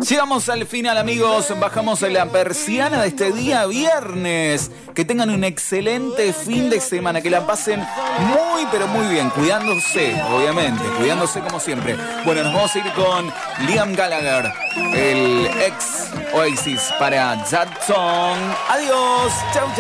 Llegamos al final, amigos. Bajamos la persiana de este día viernes. Que tengan un excelente fin de semana. Que la pasen muy, pero muy bien. Cuidándose, obviamente. Cuidándose como siempre. Bueno, nos vamos a ir con Liam Gallagher, el ex Oasis, para That Song. Adiós. Chau, chau.